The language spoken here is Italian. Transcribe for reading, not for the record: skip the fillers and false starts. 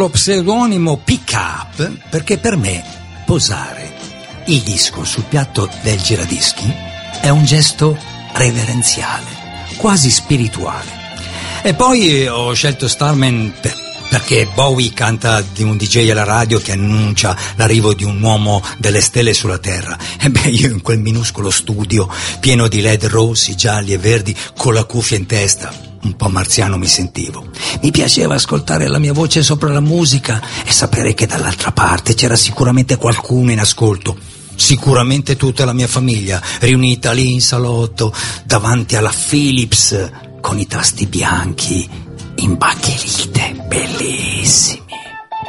Lo pseudonimo Pick Up perché per me posare il disco sul piatto del giradischi è un gesto reverenziale, quasi spirituale. E poi ho scelto Starman perché Bowie canta di un DJ alla radio che annuncia l'arrivo di un uomo delle stelle sulla Terra. E beh, io in quel minuscolo studio pieno di LED rossi, gialli e verdi, con la cuffia in testa, un po' marziano mi sentivo. Mi piaceva ascoltare la mia voce sopra la musica e sapere che dall'altra parte c'era sicuramente qualcuno in ascolto. Sicuramente tutta la mia famiglia riunita lì in salotto davanti alla Philips con i tasti bianchi in bakelite, bellissimi.